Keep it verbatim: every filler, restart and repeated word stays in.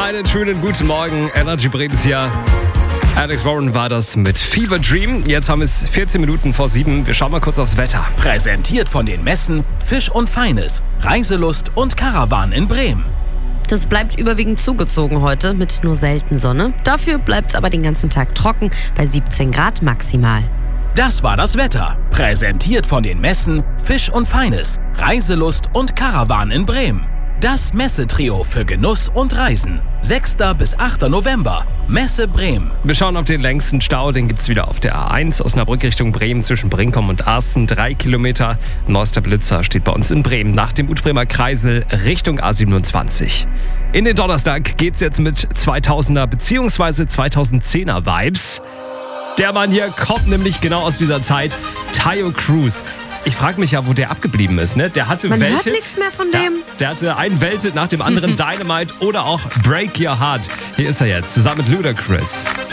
Einen schönen guten Morgen. Energy Brems hier. Alex Warren war das mit Fever Dream. Jetzt haben es vierzehn Minuten vor sieben. Wir schauen mal kurz aufs Wetter. Präsentiert von den Messen Fisch und Feines, Reiselust und Caravan in Bremen. Das bleibt überwiegend zugezogen heute mit nur selten Sonne. Dafür bleibt es aber den ganzen Tag trocken bei siebzehn Grad maximal. Das war das Wetter. Präsentiert von den Messen Fisch und Feines, Reiselust und Caravan in Bremen. Das Messetrio für Genuss und Reisen. sechster bis achter November. Messe Bremen. Wir schauen auf den längsten Stau. Den gibt es wieder auf der A eins. Osnabrück Richtung Bremen zwischen Brinkum und Arsten. Drei Kilometer. Neuester Blitzer steht bei uns in Bremen. Nach dem Utbremer Kreisel Richtung A siebenundzwanzig. In den Donnerstag geht's jetzt mit zweitausender bzw. zweitausendzehner Vibes. Der Mann hier kommt nämlich genau aus dieser Zeit. Taio Cruz. Ich frage mich ja, wo der abgeblieben ist, ne? Der hatte Man Welthits. hört nichts mehr von dem. Ja, der hatte einen Welthit nach dem anderen, Dynamite oder auch Break Your Heart. Hier ist er jetzt, zusammen mit Ludacris.